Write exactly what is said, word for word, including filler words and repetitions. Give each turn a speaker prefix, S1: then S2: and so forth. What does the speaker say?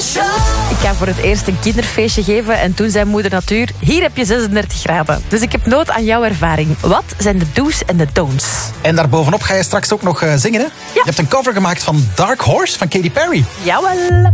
S1: Ik ga voor het eerst een kinderfeestje geven en toen zei moeder natuur, hier heb je zesendertig graden. Dus ik heb nood aan jouw ervaring. Wat zijn de do's en de don'ts?
S2: En daarbovenop ga je straks ook nog uh, zingen, hè? Ja. Je hebt een cover gemaakt van Dark Horse van Katy Perry.
S1: Jawel.